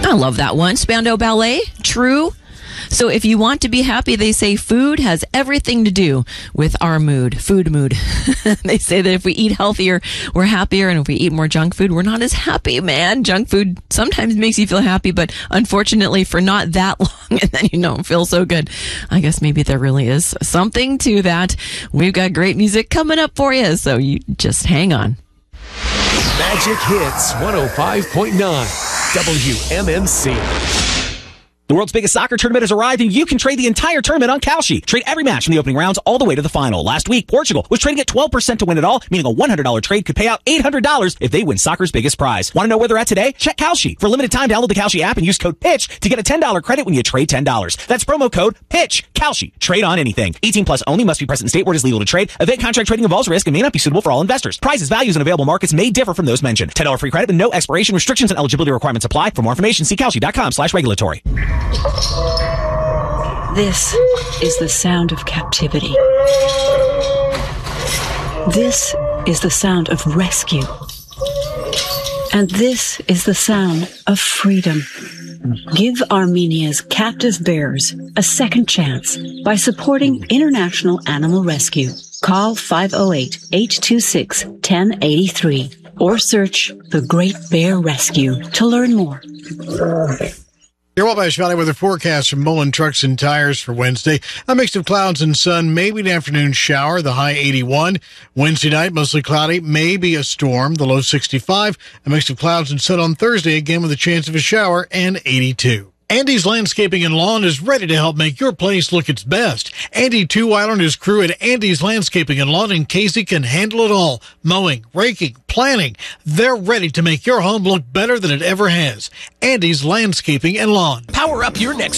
I love that one. Spandau Ballet, true. So if you want to be happy, they say food has everything to do with our mood, food mood. They say that if we eat healthier, we're happier. And if we eat more junk food, we're not as happy, man. Junk food sometimes makes you feel happy, but unfortunately for not that long, and then you don't feel so good. I guess maybe there really is something to that. We've got great music coming up for you, so you just hang on. Magic Hits 105.9 WMMC. The world's biggest soccer tournament has arrived, and you can trade the entire tournament on Kalshi. Trade every match from the opening rounds all the way to the final. Last week, Portugal was trading at 12% to win it all, meaning a $100 trade could pay out $800 if they win soccer's biggest prize. Want to know where they're at today? Check Kalshi. For a limited time, download the Kalshi app and use code PITCH to get a $10 credit when you trade $10. That's promo code PITCH. Kalshi. Trade on anything. 18 plus only. Must be present in state where it is legal to trade. Event contract trading involves risk and may not be suitable for all investors. Prices, values, and available markets may differ from those mentioned. $10 free credit with no expiration. Restrictions and eligibility requirements apply. For more information, see kalshi.com/regulatory. This is the sound of captivity. This is the sound of rescue. And this is the sound of freedom. Give Armenia's captive bears a second chance by supporting International Animal Rescue. Call 508-826-1083 or search The Great Bear Rescue to learn more. Your Wabash Valley weather forecast from Mullen Trucks and Tires for Wednesday. A mix of clouds and sun, maybe an afternoon shower, the high 81. Wednesday night, mostly cloudy, maybe a storm, the low 65. A mix of clouds and sun on Thursday, again with a chance of a shower, and 82. Andy's Landscaping and Lawn is ready to help make your place look its best. Andy Two-Whiler and his crew at Andy's Landscaping and Lawn in Casey can handle it all. Mowing, raking, planting. They're ready to make your home look better than it ever has. Andy's Landscaping and Lawn. Power up your next